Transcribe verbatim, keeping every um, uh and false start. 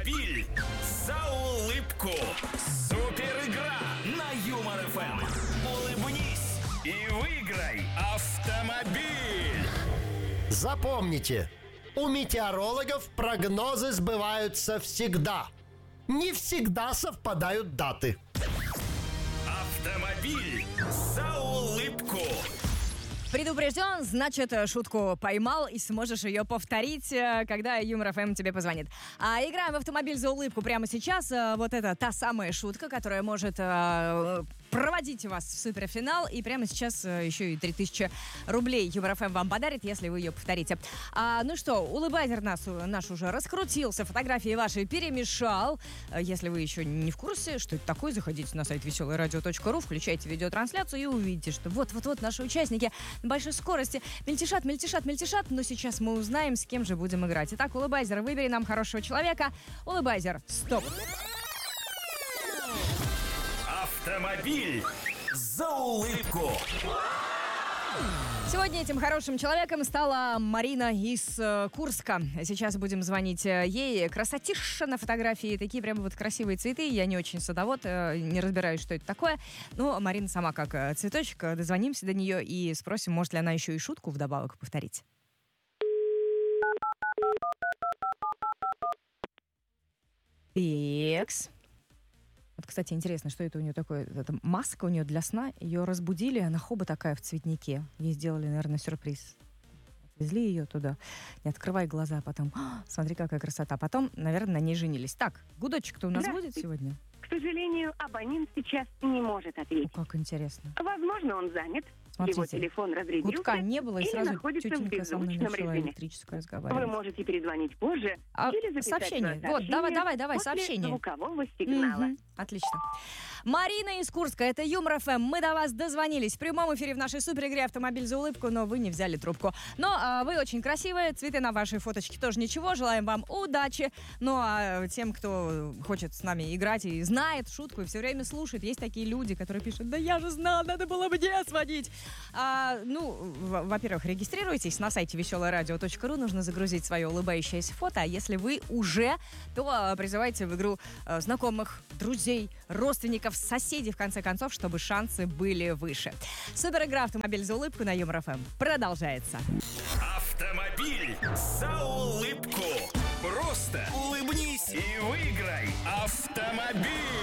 Автомобиль за улыбку. Супер игра на Юмор эф эм. Улыбнись и выиграй автомобиль. Запомните, у метеорологов прогнозы сбываются всегда. Не всегда совпадают даты. Автомобиль за улыбку. Предупрежден, значит, шутку поймал и сможешь ее повторить, когда Юмор эф эм тебе позвонит. А играем в автомобиль за улыбку прямо сейчас. Вот это та самая шутка, которая может э, проводить вас в суперфинал. И прямо сейчас еще и три тысячи рублей Юмор эф эм вам подарит, если вы ее повторите. А, ну что, улыбайзер нас, наш уже раскрутился, фотографии ваши перемешал. Если вы еще не в курсе, что это такое, заходите на сайт веселое радио точка ру, включайте видеотрансляцию и увидите, что вот-вот-вот наши участники на большой скорости мельтешат, мельтешат, мельтешат, но сейчас мы узнаем, с кем же будем играть. Итак, улыбайзер, выбери нам хорошего человека. Улыбайзер, стоп. Автомобиль за улыбку. Сегодня этим хорошим человеком стала Марина из э, Курска. Сейчас будем звонить э, ей. Красотища на фотографии. Такие прям вот красивые цветы. Я не очень садовод, э, не разбираюсь, что это такое. Но Марина сама как э, цветочек. Дозвонимся до нее и спросим, может ли она еще и шутку вдобавок повторить. Экс. Вот, кстати, интересно, что это у нее такое? Это маска у нее для сна. Ее разбудили, она хоба такая в цветнике. Ей сделали, наверное, сюрприз. Отвезли ее туда. Не открывай глаза, потом, а, смотри, какая красота. Потом, наверное, на ней женились. Так, гудочек-то у нас будет сегодня? К сожалению, абонент сейчас не может ответить. О, как интересно. Возможно, он занят. Смотрите, его телефон разрядился. Гудка не было, и или сразу находится в тетенька со мной беззвучном начала режиме. электрическое Вы разговаривать. можете перезвонить позже А, или записать сообщение. свое Вот, давай, давай, давай, после сообщение. звукового сигнала. Мгм. Отлично. Марина из Курска, это Юмор эф эм. Мы до вас дозвонились в прямом эфире в нашей суперигре «Автомобиль за улыбку», но вы не взяли трубку. Но а, вы очень красивые, цветы на вашей фоточке тоже ничего. Желаем вам удачи. Ну а тем, кто хочет с нами играть и знает шутку и все время слушает, есть такие люди, которые пишут: да я же знал, надо было мне звонить. А, ну, в- во-первых, регистрируйтесь на сайте веселое радио точка ру. Нужно загрузить свое улыбающееся фото. А если вы уже, то а, призывайте в игру а, знакомых, друзей, родственников, соседей, в конце концов, чтобы шансы были выше. Супер игра «Автомобиль за улыбку» на Юмор эф эм продолжается. Автомобиль за улыбку. Просто улыбнись и выиграй автомобиль.